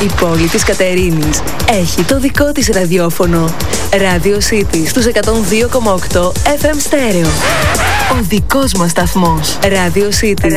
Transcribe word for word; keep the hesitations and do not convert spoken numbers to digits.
Η πόλη της Κατερίνης έχει το δικό της ραδιόφωνο. Radio City στους εκατόν δύο κόμμα οκτώ εφ εμ στέρεο. Ο δικός μας σταθμός. Radio City.